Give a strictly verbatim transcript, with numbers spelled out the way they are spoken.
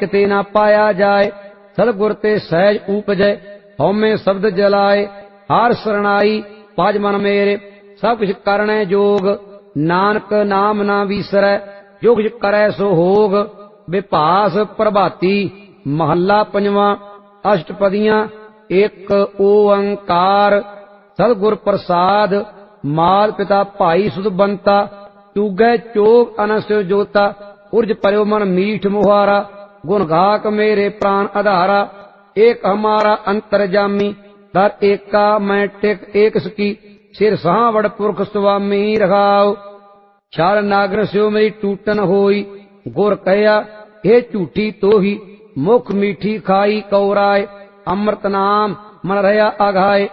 किते ना पाया जाए। सतगुर ते सहज उपजै हौमे शब्द जलाए। हार सरणाई पाज मन मेरे सब कुछ करने जोग। नानक नाम ना विसरै जो कुछ करै सो होग। विभास प्रभाती महला पंजवां। अष्टपदियां एक ओंकार। सतगुर प्रसाद मात पिता भाई सुध बंता। चूगै चोग अनस्यो जोता उर्ज पर्यो मन मीठ मुहारा। गुण गाक मेरे प्राण आधारा एक हमारा अंतरजामी। दर एका मैं टिक एक सकी सिर सहावड़ पुरख स्वामी रखाओ। छाल नागर स्यो मेरी टूटन होई गुर कहया हे झूठी तोही। मुख मीठी खाई कौराए अमृत नाम मन रहा आघाए।